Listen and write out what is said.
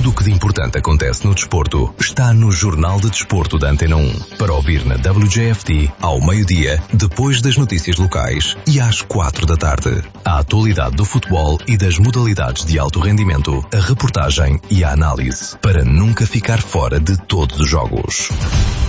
Tudo o que de importante acontece no desporto está no Jornal de Desporto da Antena 1. Para ouvir na WJFT, ao meio-dia, depois das notícias locais e às 4 da tarde. A atualidade do futebol e das modalidades de alto rendimento, a reportagem e a análise. Para nunca ficar fora de todos os jogos.